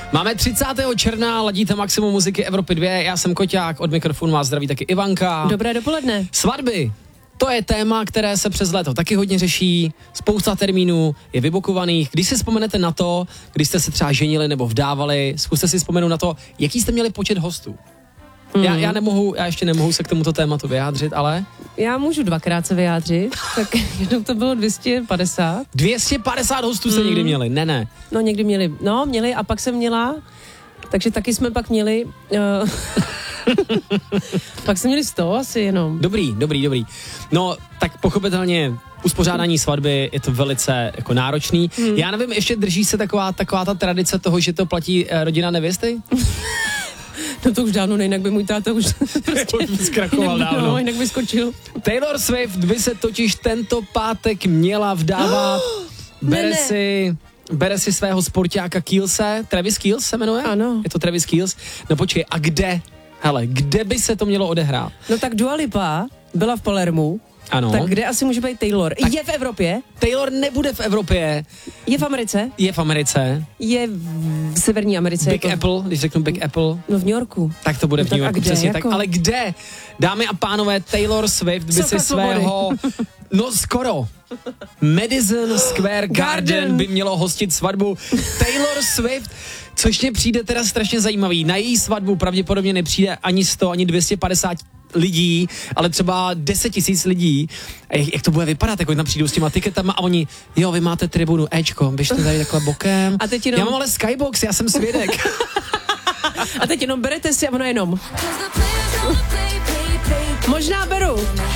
Máme 30. června, ladíte Maximum muziky Evropy 2, já jsem Koťák, od mikrofonu vás zdraví taky Ivanka. Dobré dopoledne. Svatby, to je téma, které se přes léto taky hodně řeší, spousta termínů je vybukovaných. Když si vzpomenete na to, když jste se třeba ženili nebo vdávali, zkuste si vzpomenout na to, jaký jste měli počet hostů. Já ještě nemohu se k tomuto tématu vyjádřit, ale... Já můžu dvakrát se vyjádřit, tak jednou to bylo 250. 250 hostů jste někdy měli, ne. No někdy měli a pak jsem měla, takže taky jsme pak měli... Pak jsme měli 100 asi jenom. Dobrý. No, tak pochopitelně uspořádání svatby je to velice jako náročný. Já nevím, ještě drží se taková ta tradice toho, že to platí rodina nevěsty? No to už dávno, jinak by můj táta už prostě zkrachoval dávno. No, jinak by skočil. Taylor Swift by se totiž tento pátek měla vdávat. Bere si svého sportáka Keelse. Travis Keels se jmenuje? Ano. Je to Travis Keels. No počkej, a kde? Hele, kde by se to mělo odehrát? No tak Dua Lipa byla v Palermu. Ano. Tak kde asi může být Taylor? Tak je v Evropě? Taylor nebude v Evropě. Je v Americe? Je v Americe. Je v Severní Americe. Big Apple, když řeknu Big Apple. No v New Yorku. Tak to bude v New Yorku, přesně jako? tak. Ale kde? Dámy a pánové, Taylor Swift by si svého... No skoro. Madison Square Garden by mělo hostit svatbu Taylor Swift, což mě přijde teda strašně zajímavý. Na její svatbu pravděpodobně nepřijde ani 100, ani 250 lidí, ale třeba 10 000 lidí. A jak to bude vypadat, jako tam přijdou s těma tiketama a oni, jo, vy máte tribunu Ečko, běžte tady takhle bokem. A teď jenom... Já mám ale Skybox, já jsem svědek. A teď jenom berete si a ono jenom. Možná beru.